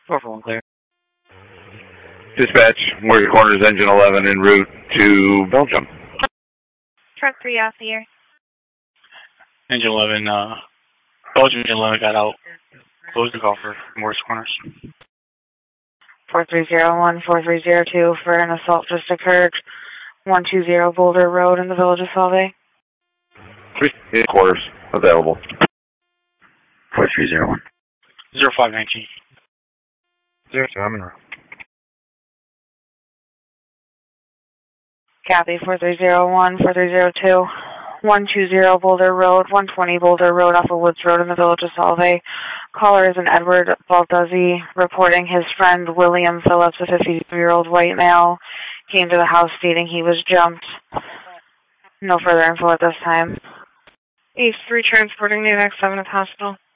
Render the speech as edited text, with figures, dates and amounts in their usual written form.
4 for 1 clear. Dispatch, Morgan Corners, engine 11 en route to Belgium. Truck 3 off the air. Engine 11, Belgium engine 11 got out. Closed the call for Morris Corners. 4301, 4302 for an assault just occurred. 120 Boulder Road in the village of Solvay. 3 quarters available. 4301. 0519. 02, I'm in route. Copy, 4301, 4302. 120 Boulder Road, 120 Boulder Road off of Woods Road in the village of Solvay. Caller is an Edward Balduzzi reporting his friend William Phillips, a 53-year-old white male, came to the house stating he was jumped. No further info at this time. East 3 transporting the next 7 at the hospital.